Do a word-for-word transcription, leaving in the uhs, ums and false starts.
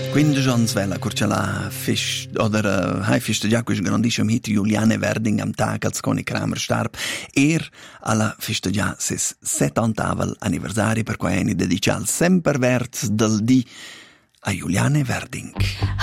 quindici anni svela, curcia la fisch, oder hai festeggiato questo grandissimo hit Juliane Werding am Tag, als Conny Kramer starb, er alla festeggià ses settantavel anniversari, per cui è dedicato sempre vert del di a Juliane Werding.